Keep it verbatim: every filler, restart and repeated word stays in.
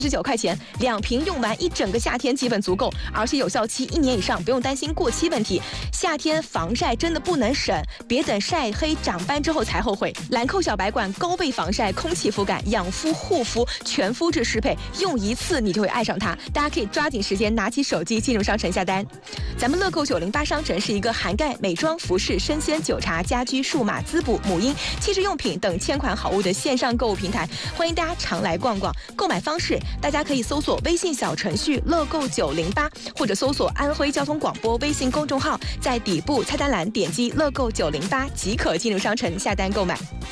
十九块钱，两瓶用完一整个夏天基本足够，而且有效期一年以上，不用担心过期问题。夏天防晒真的不能省，别等晒黑长斑之后才后悔。兰蔻小白管高倍防晒、空气肤感、养肤护肤全肤质适配，用一次你就会爱上它。大家可以抓紧时间拿起手机进入商城下单。咱们乐购九零八商城是一个涵盖美妆、服饰、生鲜、酒茶、家居、数码、滋补、母婴、气质用品等千款好物的线上购物平台，欢迎大家常来逛逛。购买方式，大家可以搜索微信小程序乐购九零八，或者搜索安徽交通广播微信公众号，在底部菜单栏点击乐购九零八即可进入商城下单购买。